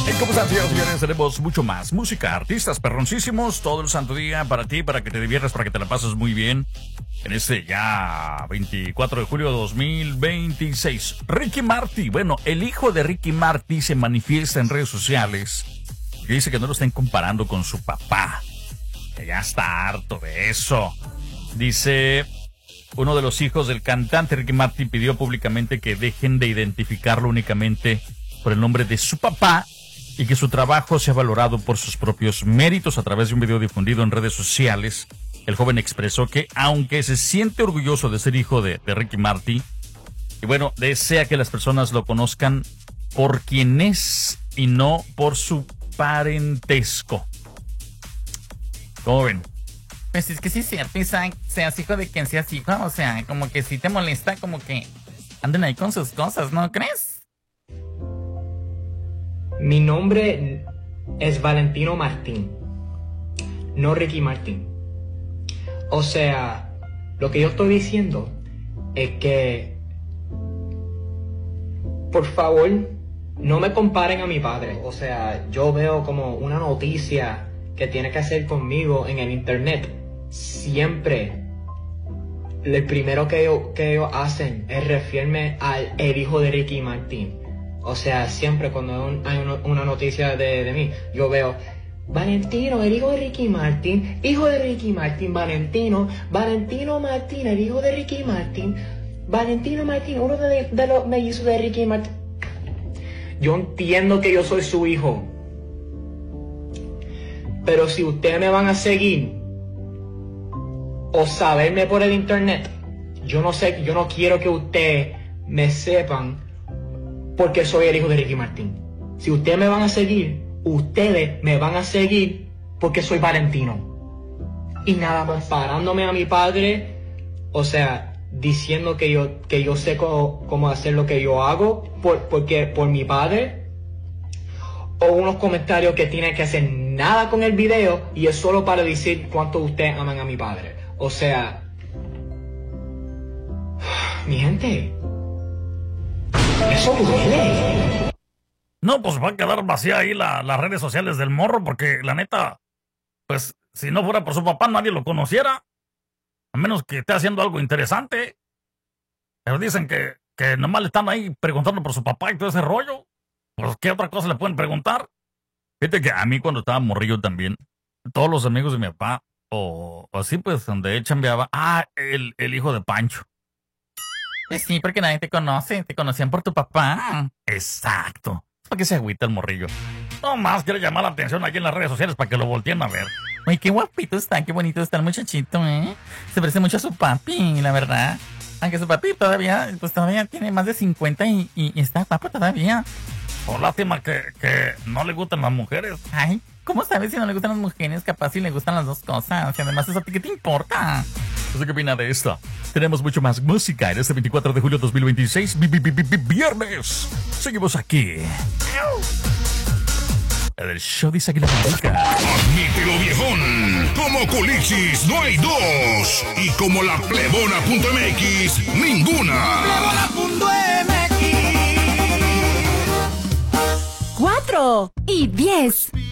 Hey, ¿cómo están, señores y señores? Tenemos mucho más música, artistas perroncísimos, todo el santo día para ti, para que te diviertas, para que te la pases muy bien. En este ya 24 de julio de 2026. Ricky Martin, bueno, el hijo de Ricky Martin se manifiesta en redes sociales y dice que no lo estén comparando con su papá, que ya está harto de eso. Dice, uno de los hijos del cantante Ricky Martin pidió públicamente que dejen de identificarlo únicamente por el nombre de su papá y que su trabajo sea valorado por sus propios méritos. A través de un video difundido en redes sociales, el joven expresó que, aunque se siente orgulloso de ser hijo de Ricky Martin, y bueno, desea que las personas lo conozcan por quien es y no por su parentesco. ¿Cómo ven? Pues es que sí es cierto, Isaac, seas hijo de quien seas hijo, o sea, como que sí te molesta, como que anden ahí con sus cosas, ¿no crees? Mi nombre es Valentino Martín, no Ricky Martin. O sea, lo que yo estoy diciendo es que, por favor, no me comparen a mi padre. O sea, yo veo como una noticia que tiene que hacer conmigo en el internet. Siempre, el primero que ellos hacen es referirme al el hijo de Ricky Martin. O sea, siempre cuando hay una noticia de mí, yo veo Valentino, el hijo de Ricky Martin, hijo de Ricky Martin, Valentino Martin, el hijo de Ricky Martin, Valentino Martin, uno de los mellizos de Ricky Martin. Yo entiendo que yo soy su hijo, pero si ustedes me van a seguir o saberme por el internet, yo no quiero que ustedes me sepan porque soy el hijo de Ricky Martin. Si ustedes me van a seguir, ustedes me van a seguir porque soy Valentino. Y nada más parándome a mi padre, o sea, diciendo que yo sé cómo hacer lo que yo hago porque por mi padre, o unos comentarios que tienen que hacer nada con el video y es solo para decir cuánto ustedes aman a mi padre. O sea, mi gente, eso duele. No, pues va a quedar vacía ahí las redes sociales del morro, porque la neta, pues si no fuera por su papá nadie lo conociera, a menos que esté haciendo algo interesante. Pero dicen que nomás le están ahí preguntando por su papá y todo ese rollo. Pues qué otra cosa le pueden preguntar. Fíjate que a mí cuando estaba morrillo también, todos los amigos de mi papá, o así pues donde él chambeaba, el hijo de Pancho. Pues sí, porque nadie te conoce, te conocían por tu papá. Exacto. ¿Para qué se agüita el morrillo? No más quiere llamar la atención aquí en las redes sociales para que lo volteen a ver. Ay, qué guapito está, qué bonito está el muchachito, ¿eh? Se parece mucho a su papi, la verdad. Aunque su papi todavía tiene más de 50 y está guapo todavía. Por lástima que no le gustan las mujeres. Ay, ¿cómo sabes si no le gustan las mujeres? Capaz si le gustan las dos cosas. Y además, ¿eso a ti qué te importa? ¿Usted qué opina de esto? Tenemos mucho más música en este 24 de julio de 2026, viernes. Seguimos aquí. El show de Isaac y la Música. Admítelo, viejón. Como Culichis no hay dos. Y como la plebona.mx, ninguna. Plebona.mx. 4 y 10.